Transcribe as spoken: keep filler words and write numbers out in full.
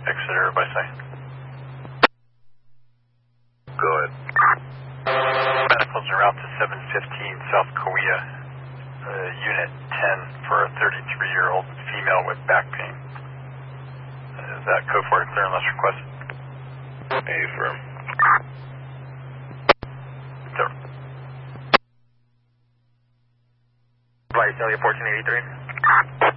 Exeter by say. Go ahead. Medicals are out to seven fifteen South Kauai, uh, Unit ten for a thirty-three-year-old female with back pain. Uh, is that code for clear unless requested? Affirm. Sir. Flight Celia fourteen eighty-three.